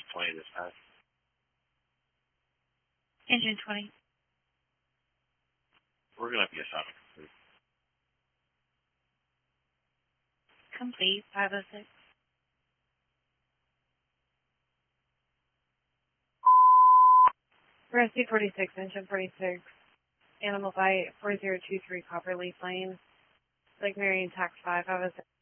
20 this time. Engine 20. We're going to be assignment complete. Complete, 506. Rescue 46, Engine 46. Animal Bite 4023 Copperleaf Lane. Lake Marion, Tax 5, 506.